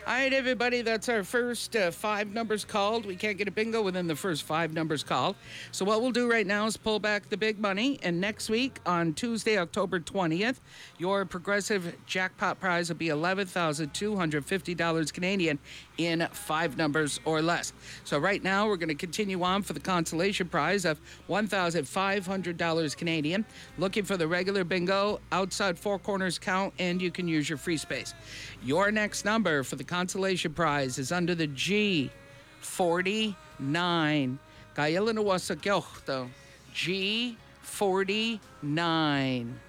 All right, everybody, that's our first five numbers called. We can't get a bingo within the first five numbers called. So what we'll do right now is pull back the big money. And next week, on Tuesday, October 20th, your progressive jackpot prize will be $11,250 Canadian in five numbers or less. So right now, we're going to continue on for the consolation prize of $1,500 Canadian. Looking for the regular bingo, outside four corners count, and you can use your free space. Your next number for the consolation prize is under the G49. Kaya lang na wasa G49.